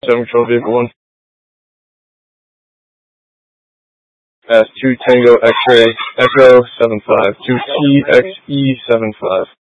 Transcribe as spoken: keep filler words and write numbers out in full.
seven Control Vehicle one. Pass two Tango X-Ray Echo seven five, two T X E seven five.